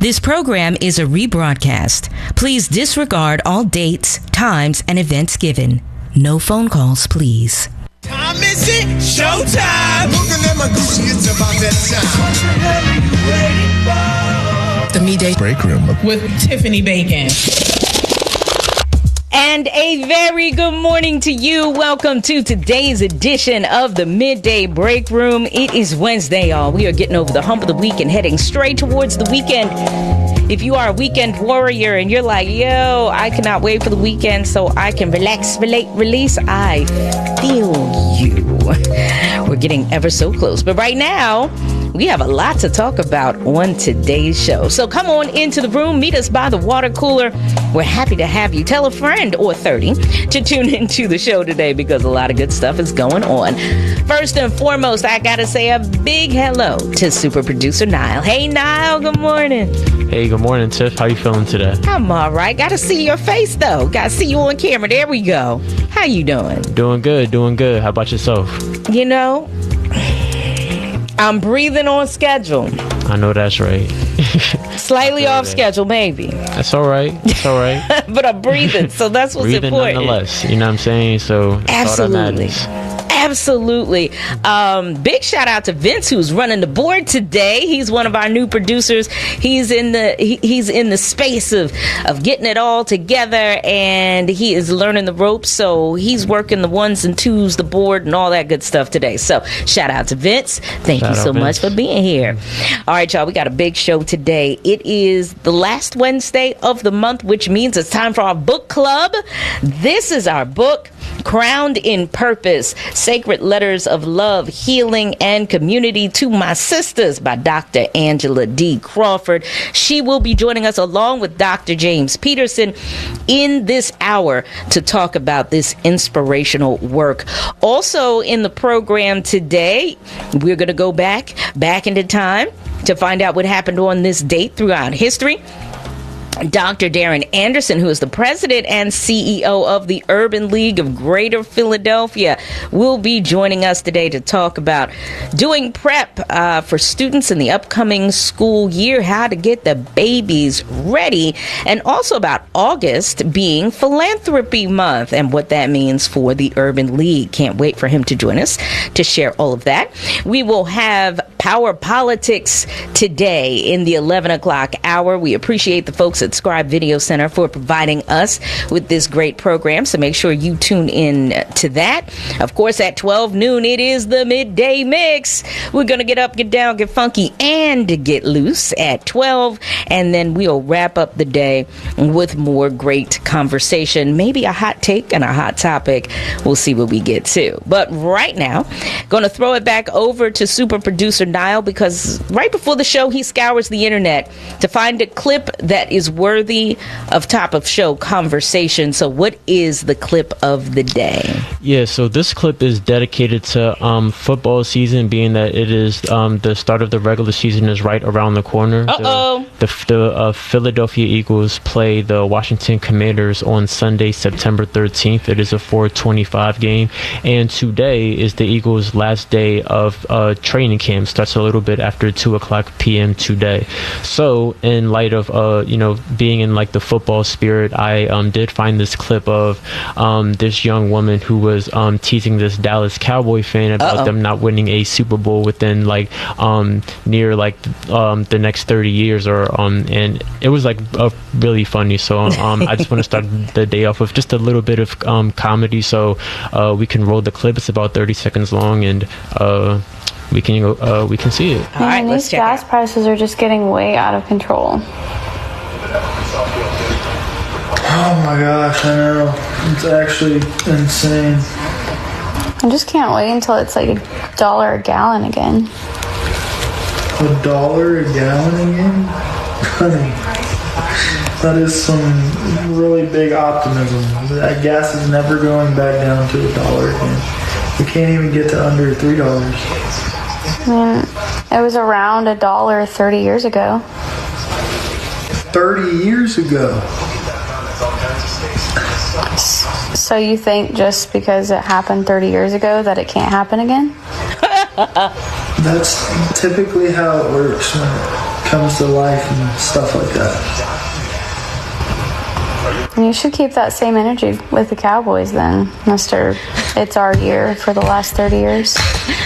This program is a rebroadcast. Please disregard all dates, times, and events given. No phone calls, please. Time is it? Showtime! Looking at my Gucci, it's about that time. The Midday Break Room with Tiffany Bacon. And a very good morning to you. Welcome to today's edition of the Midday Break Room. It is Wednesday, y'all. We are getting over the hump of the week and heading straight towards the weekend. If you are a weekend warrior and you're like, yo, I cannot wait for the weekend so I can relax, release, I feel you. We're getting ever so close. But right now, we have a lot to talk about on today's show. So come on into the room. Meet us by the water cooler. We're happy to have you. Tell a friend or 30 to tune into the show today because a lot of good stuff is going on. First and foremost, I got to say a big hello to super producer Niall. Hey, Niall. Good morning. Hey, good morning, Tiff. How you feeling today? I'm all right. Got to see your face, though. Got to see you on camera. There we go. How you doing? Doing good. How about yourself? You know, I'm breathing on schedule. I know that's right. Slightly off schedule, maybe. That's all right. But I'm breathing, so that's what's breathing important. Nonetheless, you know what I'm saying? So absolutely. Absolutely. Big shout out to Vince, who's running the board today. He's one of our new producers. He's in the space of getting it all together, and he is learning the ropes. So he's working the ones and twos, the board, and all that good stuff today. So shout out to Vince. Thank you so much for being here. All right, y'all. We got a big show today. It is the last Wednesday of the month, which means it's time for our book club. This is our book, Crowned in Purpose, Sacred Letters of Love, Healing, and Community to My Sisters by Dr. Angela D. Crawford. She will be joining us along with Dr. James Peterson in this hour to talk about this inspirational work. Also in the program today, we're going to go back into time to find out what happened on this date throughout history. Dr. Darren Anderson, who is the president and CEO of the Urban League of Greater Philadelphia, will be joining us today to talk about doing prep for students in the upcoming school year, how to get the babies ready, and also about August being Philanthropy Month and what that means for the Urban League. Can't wait for him to join us to share all of that. We will have Power Politics today in the 11 o'clock hour. We appreciate the folks at Scribe Video Center for providing us with this great program, so make sure you tune in to that. Of course, at 12 noon, it is the Midday Mix. We're going to get up, get down, get funky, and get loose at 12, and then we'll wrap up the day with more great conversation, maybe a hot take and a hot topic. We'll see what we get to. But right now, going to throw it back over to super producer Niall, because right before the show, he scours the internet to find a clip that is worthy of top of show conversation. So what is the clip of the day? Yeah, so this clip is dedicated to football season, being that it is the start of the regular season is right around the corner. The Philadelphia Eagles play the Washington Commanders on Sunday, September 13th. It is a 4:25 game, and today is the Eagles' last day of training camp. Starts a little bit after 2:00 p.m. today. So in light of being in like the football spirit, I did find this clip of this young woman who was teasing this Dallas Cowboy fan about them not winning a Super Bowl within near the next 30 years and it was like really funny. So I just want to start the day off with just a little bit of comedy, so we can roll the clip. It's about 30 seconds long, and we can see it. All right, let's these check gas prices are just getting way out of control. Oh my gosh, I know. It's actually insane. I just can't wait until it's like $1 a gallon again. $1 a gallon again? Honey, that is some really big optimism. That gas is never going back down to $1 again. We can't even get to under $3. It was around $1 30 years ago. 30 years ago? So you think just because it happened 30 years ago that it can't happen again? That's typically how it works. comes to life and stuff like that. You should keep that same energy with the Cowboys then, Mr. It's our year for the last 30 years.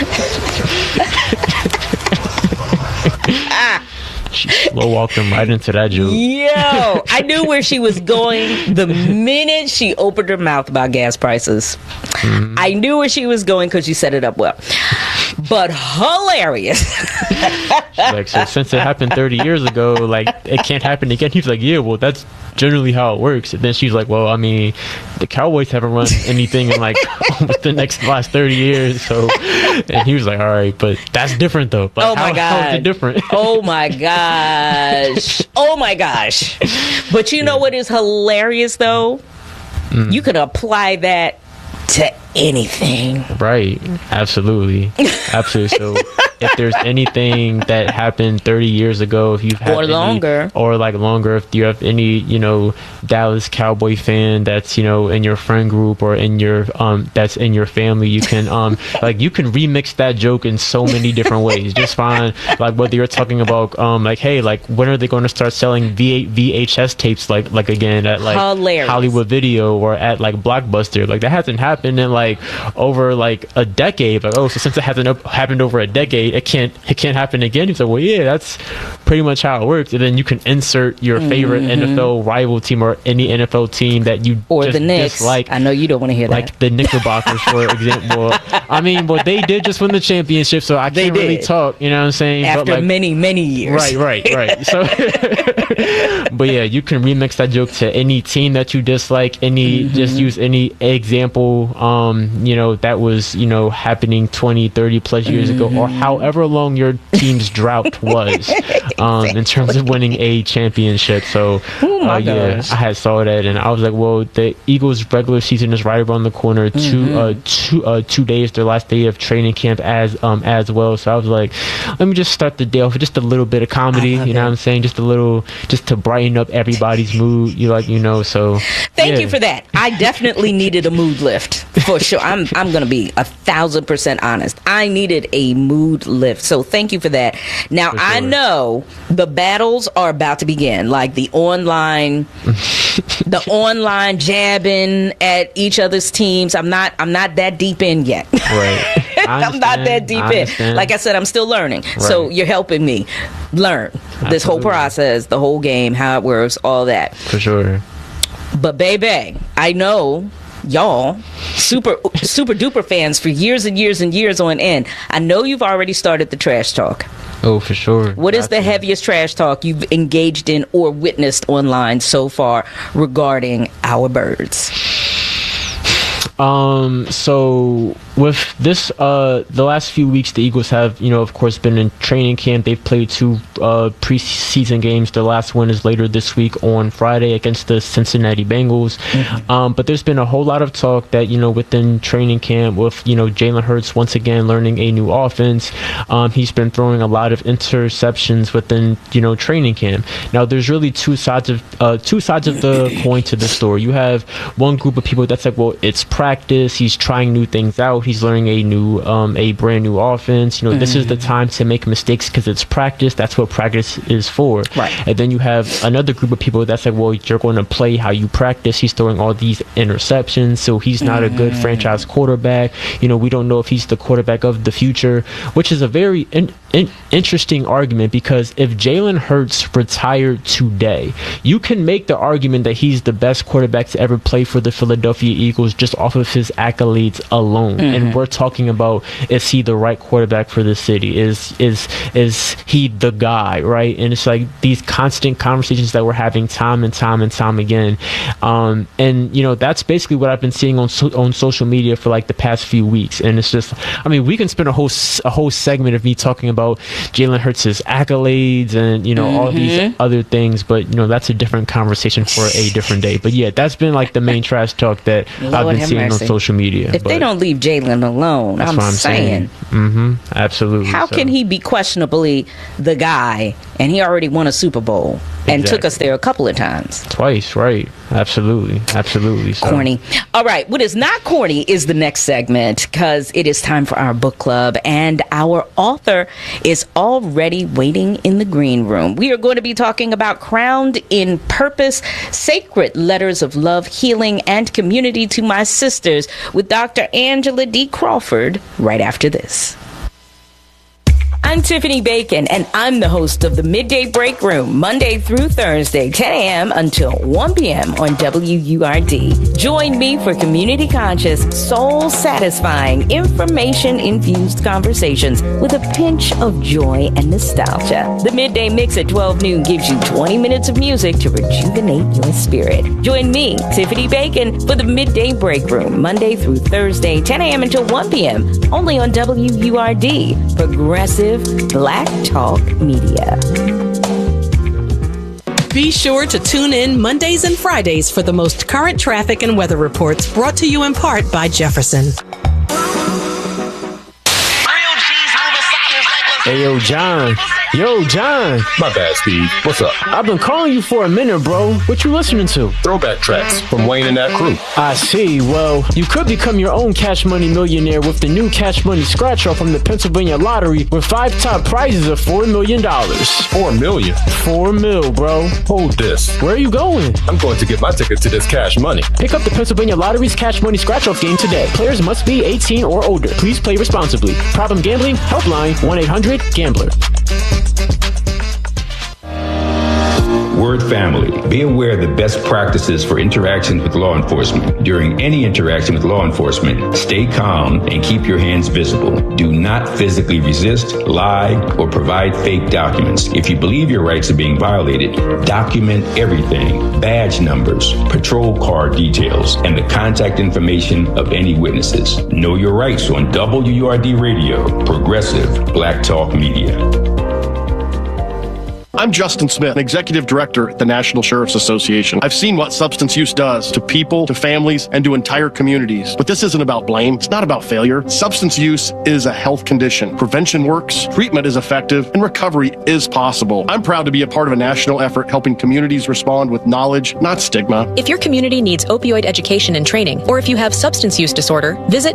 She slow walked him right into that joke. Yo, I knew where she was going the minute she opened her mouth about gas prices. Mm-hmm. I knew where she was going because you set it up well. But hilarious. Like, so since it happened 30 years ago, like, it can't happen again. He's like, yeah, well, that's generally how it works. And then she's like, well, I mean, the Cowboys haven't run anything in like almost the last 30 years. So, and he was like, all right, but that's different though. Like, oh my God. How is it different? Oh my gosh. Oh my gosh. But you know what is hilarious though? You can apply that to anything. Right. Absolutely. Absolutely. So if there's anything that happened 30 years ago, if you've had longer, if you have any, Dallas Cowboy fan that's, in your friend group or in your that's in your family, you can you can remix that joke in so many different ways. Just find, like, whether you're talking about hey, like, when are they going to start selling VHS tapes like again at like hilarious. Hollywood Video or at like Blockbuster? Like, that hasn't happened in like over like a decade. Like, oh, so since it hasn't happened over a decade, it can't happen again. He's like, well, yeah, that's pretty much how it works. And then you can insert your favorite NFL rival team or any NFL team that you or just the Knicks. Dislike. I know you don't want to hear like that. The Knickerbockers, for example. I mean, well, they did just win the championship, so I can't really talk. You know what I'm saying? After but, like, many years. Right. So, but yeah, you can remix that joke to any team that you dislike. Just use any example. That was happening 20, 30 plus years ago, or however long your team's drought was in terms of winning a championship. So yeah, I had saw that and I was like, well, the Eagles regular season is right around the corner. 2 days, their last day of training camp as well. So I was like, let me just start the day off with just a little bit of comedy, you know what I'm saying, just to brighten up everybody's mood. So thank you for that. I definitely needed a mood lift for sure. I'm gonna be 1,000% honest. I needed a mood lift, so thank you for that. Now for sure. I know the battles are about to begin, like the online jabbing at each other's teams. I'm not that deep in yet. Right. I'm not that deep in. Like I said, I'm still learning. Right. So you're helping me learn this whole process, the whole game, how it works, all that. For sure. But baby, I know y'all super duper fans for years and years and years on end. I know you've already started the trash talk. Oh, for sure. What is the heaviest trash talk you've engaged in or witnessed online so far regarding our birds? So with this, the last few weeks, the Eagles have, of course, been in training camp. They've played 2 preseason games. Their last one is later this week on Friday against the Cincinnati Bengals. But there's been a whole lot of talk that, within training camp with, Jalen Hurts once again learning a new offense. He's been throwing a lot of interceptions within, training camp. Now, there's really two sides of the coin to the story. You have one group of people that's like, well, it's practice. He's trying new things out. He's learning a brand new offense. This is the time to make mistakes because it's practice. That's what practice is for. Right. And then you have another group of people that's like, well, you're going to play how you practice. He's throwing all these interceptions, so he's not a good franchise quarterback. We don't know if he's the quarterback of the future, which is a very interesting argument, because if Jalen Hurts retired today, you can make the argument that he's the best quarterback to ever play for the Philadelphia Eagles just off of his accolades alone. And we're talking about, is he the right quarterback for the city? Is he the guy, right? And it's like these constant conversations that we're having time and time again. And that's basically what I've been seeing on social media for like the past few weeks. And it's just, I mean, we can spend a whole segment of me talking about Jalen Hurts' accolades and all these other things, but that's a different conversation for a different day. But yeah, that's been like the main trash talk that I've been seeing on social media. If they don't leave Jalen alone, that's what I'm saying. Absolutely. How can he be questionably the guy and he already won a Super Bowl? And took us there a couple of times. Twice, right. Absolutely. So. Corny. All right. What is not corny is the next segment, because it is time for our book club, and our author is already waiting in the green room. We are going to be talking about Crowned in Purpose, Sacred Letters of Love, Healing, and Community to My Sisters with Dr. Angela D. Crawford right after this. I'm Tiffany Bacon, and I'm the host of the Midday Break Room, Monday through Thursday, 10 a.m. until 1 p.m. on WURD. Join me for community-conscious, soul-satisfying, information-infused conversations with a pinch of joy and nostalgia. The Midday Mix at 12 noon gives you 20 minutes of music to rejuvenate your spirit. Join me, Tiffany Bacon, for the Midday Break Room, Monday through Thursday, 10 a.m. until 1 p.m., only on WURD, Progressive Black Talk Media. Be sure to tune in Mondays and Fridays for the most current traffic and weather reports, brought to you in part by Jefferson. Hey, yo, John. My bad, Steve. What's up? I've been calling you for a minute, bro. What you listening to? Throwback tracks from Wayne and that crew. I see. Well, you could become your own Cash Money millionaire with the new Cash Money Scratch-Off from the Pennsylvania Lottery with 5 top prizes of $4 million. $4 million? $4 mil, bro. Hold this. Where are you going? I'm going to get my ticket to this Cash Money. Pick up the Pennsylvania Lottery's Cash Money Scratch-Off game today. Players must be 18 or older. Please play responsibly. Problem gambling? Helpline 1-800-GAMBLER. Word family, be aware of the best practices for interactions with law enforcement. During any interaction with law enforcement, stay calm and keep your hands visible. Do not physically resist, lie, or provide fake documents. If you believe your rights are being violated, document everything: badge numbers, patrol car details, and the contact information of any witnesses. Know your rights on WURD Radio, Progressive Black Talk Media. I'm Justin Smith, Executive Director at the National Sheriff's Association. I've seen what substance use does to people, to families, and to entire communities. But this isn't about blame. It's not about failure. Substance use is a health condition. Prevention works, treatment is effective, and recovery is possible. I'm proud to be a part of a national effort helping communities respond with knowledge, not stigma. If your community needs opioid education and training, or if you have substance use disorder, visit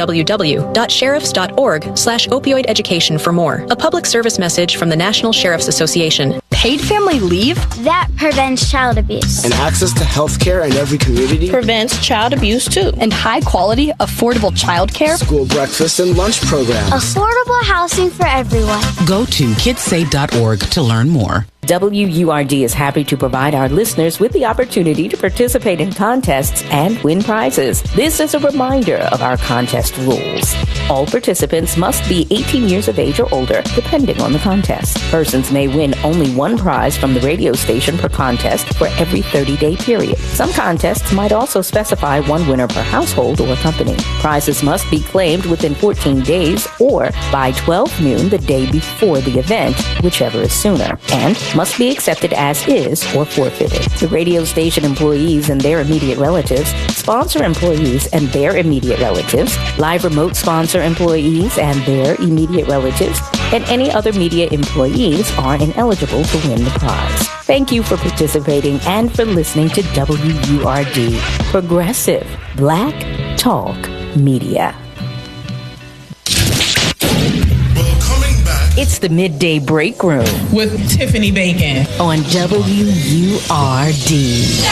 www.sheriffs.org/opioid education for more. A public service message from the National Sheriff's Association. Paid family leave? That prevents child abuse. And access to health care in every community? Prevents child abuse too. And high quality, affordable child care? School breakfast and lunch programs. Affordable housing for everyone. Go to kidsafe.org to learn more. WURD is happy to provide our listeners with the opportunity to participate in contests and win prizes. This is a reminder of our contest rules. All participants must be 18 years of age or older, depending on the contest. Persons may win only one prize from the radio station per contest for every 30-day period. Some contests might also specify one winner per household or company. Prizes must be claimed within 14 days or by 12 noon the day before the event, whichever is sooner, and must be accepted as is or forfeited. The radio station employees and their immediate relatives, sponsor employees and their immediate relatives, live remote sponsor employees and their immediate relatives, and any other media employees are ineligible to win the prize. Thank you for participating and for listening to WURD, Progressive Black Talk Media. It's the Midday Break Room with Tiffany Bacon on WURD.